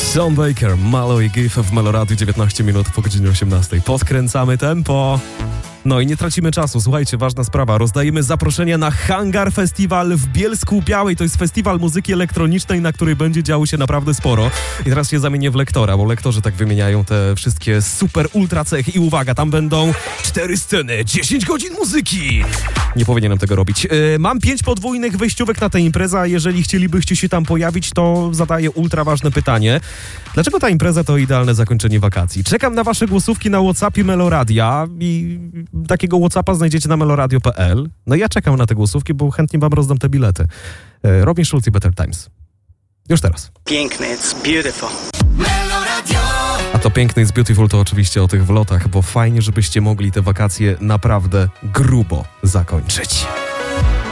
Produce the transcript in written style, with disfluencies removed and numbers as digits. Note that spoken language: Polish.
Sean Baker, Malo i Giff w Meloradiu, 19 minut po godzinie 18. Podkręcamy tempo. No i nie tracimy czasu. Słuchajcie, ważna sprawa. Rozdajemy zaproszenia na Hangar Festiwal w Bielsku-Białej. To jest festiwal muzyki elektronicznej, na której będzie działo się naprawdę sporo. I teraz się zamienię w lektora, bo lektorzy tak wymieniają te wszystkie super ultra cechy. I uwaga, tam będą 4 sceny, 10 godzin muzyki. Nie powinienem tego robić. Mam 5 podwójnych wejściówek na tę imprezę, a jeżeli chcielibyście się tam pojawić, to zadaję ultra ważne pytanie. Dlaczego ta impreza to idealne zakończenie wakacji? Czekam na wasze głosówki na WhatsAppie Meloradia i takiego WhatsAppa znajdziecie na meloradio.pl. No ja czekam na te głosówki, bo chętnie wam rozdam te bilety. Robin Schulz i Better Times. Już teraz. Piękny, it's beautiful. A to piękny is beautiful to oczywiście o tych wlotach, bo fajnie, żebyście mogli te wakacje naprawdę grubo zakończyć.